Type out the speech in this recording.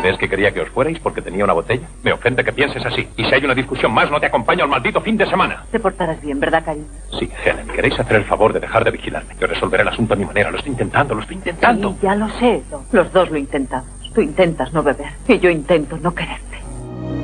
¿Crees que quería que os fuerais porque tenía una botella? Me ofende que pienses así. Y si hay una discusión más, no te acompaño al maldito fin de semana. Te portarás bien, ¿verdad, cariño? Sí, Helen, ¿queréis hacer el favor de dejar de vigilarme? Yo resolveré el asunto a mi manera. Lo estoy intentando. Sí, ya lo sé. Los dos lo intentamos. Tú intentas no beber y yo intento no querer.